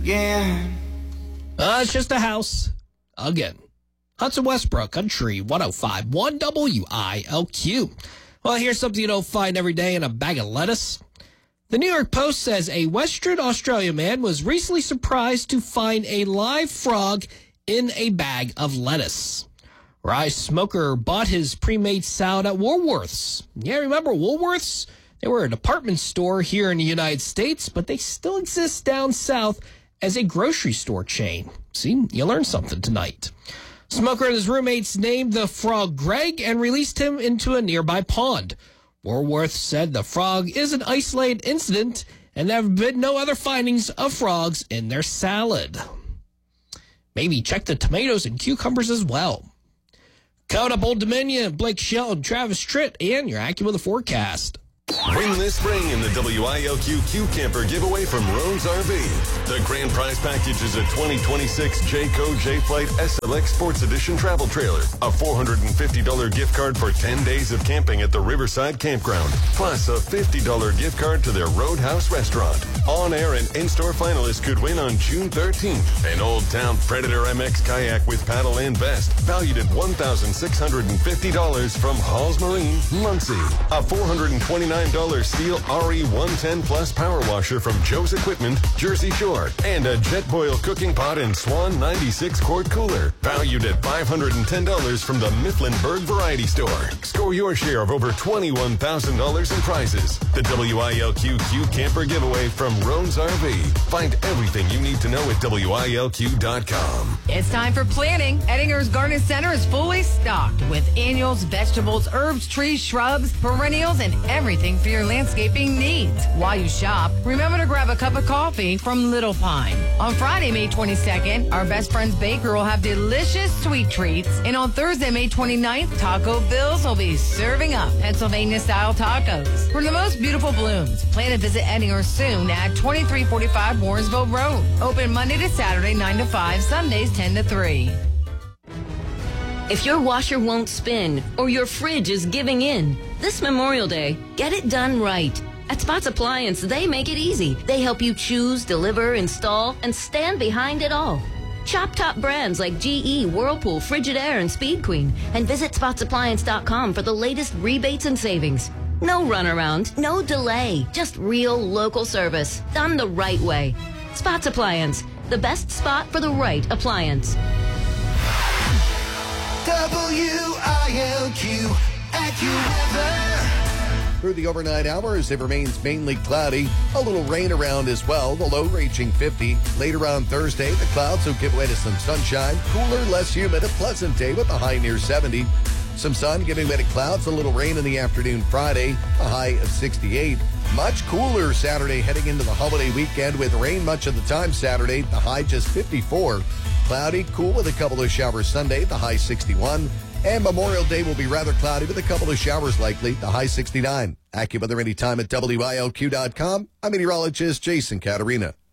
again. It's just a house again. Hudson Westbrook Country 105.1 WILQ. Well, here's something you don't find every day in a bag of lettuce. The New York Post says a Western Australia man was recently surprised to find a live frog in a bag of lettuce. Rye Smoker bought his pre-made salad at Woolworths. Yeah, remember Woolworths? They were a department store here in the United States, but they still exist down south as a grocery store chain. See, you learned something tonight. Smoker and his roommates named the frog Greg and released him into a nearby pond. Woolworths said the frog is an isolated incident and there have been no other findings of frogs in their salad. Maybe check the tomatoes and cucumbers as well. Coming up, Old Dominion, Blake Shelton, Travis Tritt, and your AccuWeather forecast. Win this spring in the WILQ Q Camper giveaway from Roan's RV. The grand prize package is a 2026 Jayco J-Flight SLX Sports Edition travel trailer, a $450 gift card for 10 days of camping at the Riverside Campground, plus a $50 gift card to their Roadhouse restaurant. On-air and in-store finalists could win on June 13th. An Old Town Predator MX kayak with paddle and vest, valued at $1,650 from Halls Marine, Muncie. A $429 steel RE110 Plus power washer from Joe's Equipment, Jersey Shore, and a Jetboil cooking pot and Swan 96 quart cooler, valued at $510 from the Mifflinburg Variety Store. Score your share of over $21,000 in prizes. The WILQ Q Camper giveaway from Roan's RV. Find everything you need to know at WILQ.com. It's time for planting. Ettinger's Garden Center is fully stocked with annuals, vegetables, herbs, trees, shrubs, perennials, and everything for your landscaping needs. While you shop, remember to grab a cup of coffee from Little Pine. On Friday, May 22nd, our Best Friends Baker will have delicious sweet treats. And on Thursday, May 29th, Taco Bill's will be serving up Pennsylvania-style tacos. For the most beautiful blooms, plan to visit Ettinger soon at 2345 Warrensville Road. Open Monday to Saturday, 9 to 5, Sundays, 10 to 3. If your washer won't spin or your fridge is giving in, this Memorial Day, get it done right. At Spots Appliance, they make it easy. They help you choose, deliver, install, and stand behind it all. Shop top brands like GE, Whirlpool, Frigidaire, and Speed Queen, and visit spotsappliance.com for the latest rebates and savings. No runaround, no delay, just real local service, done the right way. Spots Appliance, the best spot for the right appliance. WILQ AccuWeather. Through the overnight hours, it remains mainly cloudy. A little rain around as well, the low reaching 50. Later on Thursday, the clouds will give way to some sunshine. Cooler, less humid, a pleasant day with a high near 70. Some sun giving way to clouds, a little rain in the afternoon Friday, a high of 68. Much cooler Saturday heading into the holiday weekend with rain much of the time Saturday, the high just 54. Cloudy, cool with a couple of showers Sunday, the high 61. And Memorial Day will be rather cloudy with a couple of showers likely, the high 69. AccuWeather anytime at WILQ.com. I'm meteorologist Jason Caterina.